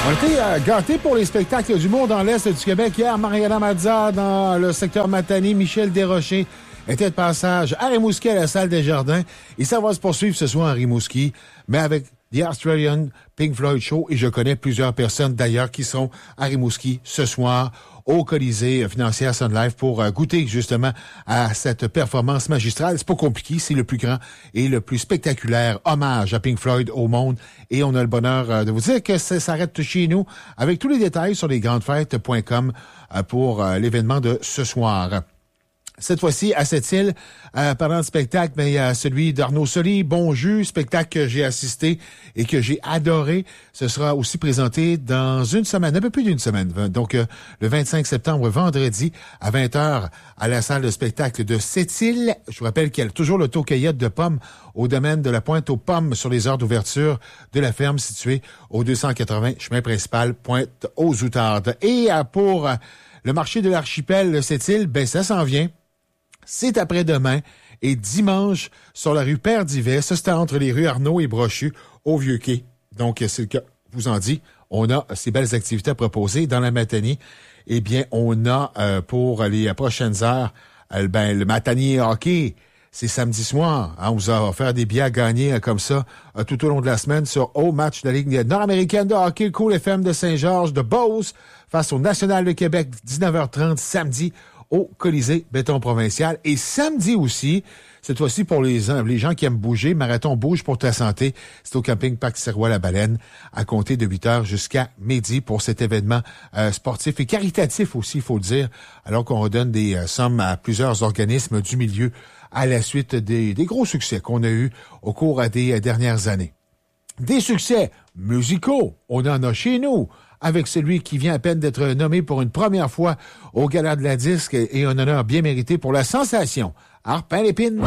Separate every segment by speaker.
Speaker 1: On était gâtés pour les spectacles d'humour dans l'Est du Québec. Hier, Mariana Mazza dans le secteur Matane, Michel Desrochers était de passage à Rimouski à la salle des Jardins. Et ça va se poursuivre ce soir à Rimouski, mais avec The Australian Pink Floyd Show. Et je connais plusieurs personnes d'ailleurs qui sont à Rimouski ce soir au Colisée Financière Sun Life pour goûter justement à cette performance magistrale. C'est pas compliqué, c'est le plus grand et le plus spectaculaire hommage à Pink Floyd au monde. Et on a le bonheur de vous dire que ça s'arrête chez nous avec tous les détails sur lesgrandesfêtes.com pour l'événement de ce soir. Cette fois-ci, à Sept-Îles, pendant le spectacle, mais il y a celui d'Arnaud Soli, Bon Jus, spectacle que j'ai assisté et que j'ai adoré. Ce sera aussi présenté dans une semaine, un peu plus d'une semaine. Donc, le 25 septembre, vendredi, à 20h, à la salle de spectacle de Sept-Îles. Je vous rappelle qu'il y a toujours l'auto-cueillette de pommes au domaine de la Pointe aux Pommes sur les heures d'ouverture de la ferme située au 280 chemin principal Pointe aux Outardes. Et pour le marché de l'archipel Sept-Îles, ben ça s'en vient. C'est après-demain et dimanche sur la rue Père-Divet. Ça, c'est entre les rues Arnaud et Brochu au Vieux-Quai. Donc, c'est le cas, je vous en dis, on a ces belles activités à proposer dans la matinée. Eh bien, on a pour les prochaines heures, le matanier hockey. C'est samedi soir. Hein, on vous a offert des billets à gagner comme ça tout au long de la semaine sur au match de la Ligue nord-américaine de hockey, le Cool FM de Saint-Georges de Beauce face au National de Québec, 19h30 samedi au Colisée Béton Provincial. Et samedi aussi, cette fois-ci pour les gens qui aiment bouger, Marathon Bouge pour ta santé. C'est au camping Parc Sirois-la-Baleine à compter de 8h jusqu'à midi pour cet événement sportif et caritatif aussi, il faut le dire, alors qu'on redonne des sommes à plusieurs organismes du milieu à la suite des gros succès qu'on a eus au cours des dernières années. Des succès musicaux, on en a chez nous, avec celui qui vient à peine d'être nommé pour une première fois au Gala de la Disque et un honneur bien mérité pour la sensation. Harpin Lépine.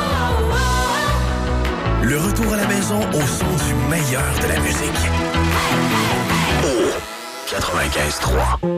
Speaker 2: Le retour à la maison au son du meilleur de la musique. Au 95.3.